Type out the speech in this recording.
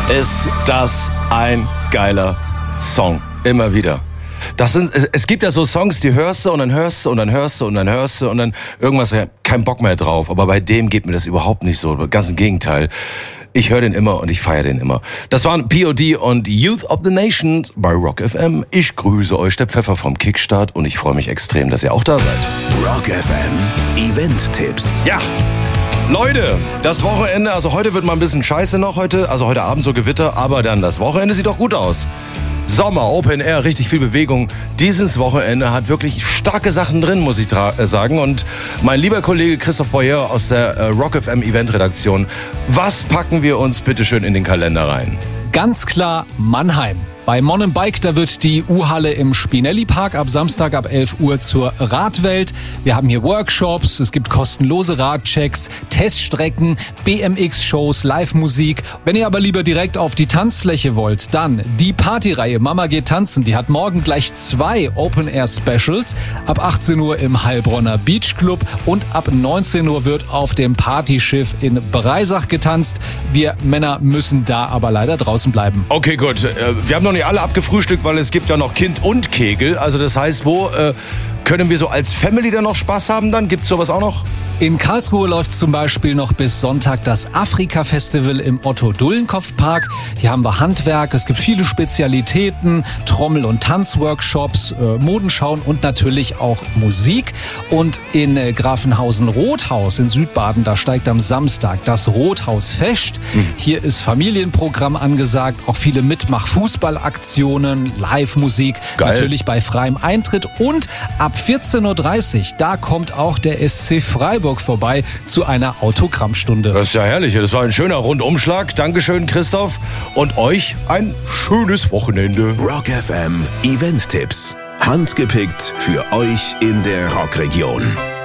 ist das ein geiler Song. Immer wieder. Es gibt ja so Songs, die hörst du und dann hörst du und dann hörst du und dann hörst du und dann irgendwas, kein Bock mehr drauf. Aber bei dem geht mir das überhaupt nicht so. Ganz im Gegenteil. Ich höre den immer und ich feiere den immer. Das waren POD und Youth of the Nation bei Rock FM. Ich grüße euch, der Pfeffer vom Kickstart, und ich freue mich extrem, dass ihr auch da seid. Rock FM Event-Tipps. Ja, Leute, das Wochenende, also heute wird mal ein bisschen scheiße noch heute Abend so Gewitter, aber dann das Wochenende sieht doch gut aus. Sommer, Open Air, richtig viel Bewegung. Dieses Wochenende hat wirklich starke Sachen drin, muss ich sagen. Und mein lieber Kollege Christoph Boyer aus der Rock FM Event Redaktion, was packen wir uns bitte schön in den Kalender rein? Ganz klar Mannheim. Bei Mon & Bike, da wird die U-Halle im Spinelli-Park ab Samstag ab 11 Uhr zur Radwelt. Wir haben hier Workshops, es gibt kostenlose Radchecks, Teststrecken, BMX-Shows, Live-Musik. Wenn ihr aber lieber direkt auf die Tanzfläche wollt, dann die Partyreihe Mama geht tanzen. Die hat morgen gleich 2 Open-Air-Specials. Ab 18 Uhr im Heilbronner Beach Club und ab 19 Uhr wird auf dem Partyschiff in Breisach getanzt. Wir Männer müssen da aber leider draußen bleiben. Okay, gut. Wir haben noch nicht alle abgefrühstückt, weil es gibt ja noch Kind und Kegel. Also das heißt, wo können wir so als Family dann noch Spaß haben dann? Gibt's sowas auch noch? In Karlsruhe läuft zum Beispiel noch bis Sonntag das Afrika-Festival im Otto-Dullenkopf-Park. Hier haben wir Handwerk, es gibt viele Spezialitäten, Trommel- und Tanzworkshops, Modenschauen und natürlich auch Musik. Und in Grafenhausen-Rothaus in Südbaden, da steigt am Samstag das Rothausfest. Hier ist Familienprogramm angesagt, auch viele Mitmach-Fußballaktionen, Live-Musik, natürlich bei freiem Eintritt. Und ab 14.30 Uhr, da kommt auch der SC Freiburg vorbei zu einer Autogrammstunde. Das ist ja herrlich. Das war ein schöner Rundumschlag. Dankeschön, Christoph. Und euch ein schönes Wochenende. Rock FM Event-Tipps. Handgepickt für euch in der Rockregion.